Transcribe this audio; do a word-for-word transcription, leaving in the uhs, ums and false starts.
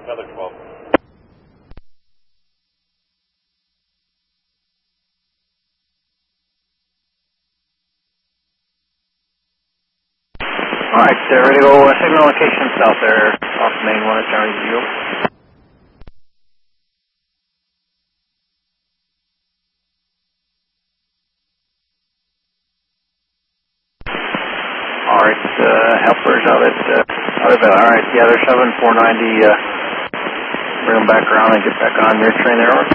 Another twelve. Alright, uh, ready to go, uh, signal location south there, off main one at Charlie Zero. Alright, uh, helpers out at, uh, out of Alright, yeah, they're seven four ninety, uh, bring them back around and get back on your train there, over.